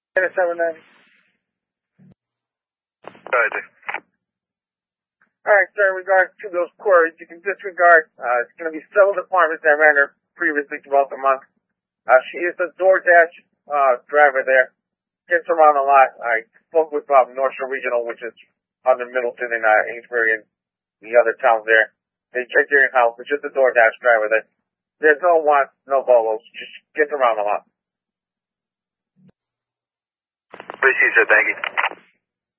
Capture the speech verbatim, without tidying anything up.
seven ninety. Go ahead, Dick. All right, sir, in regards to those queries, you can disregard, uh, it's going to be several departments that ran her previously throughout the month. Uh, she is the DoorDash, uh, driver there. Gets around a lot. I spoke with, um, North Shore Regional, which is under Middleton and, uh, Amesbury and the other towns there. They checked your house. It's just a DoorDash driver that there's no wants, no bolos. Just gets around a lot. Appreciate it, sir. Thank you.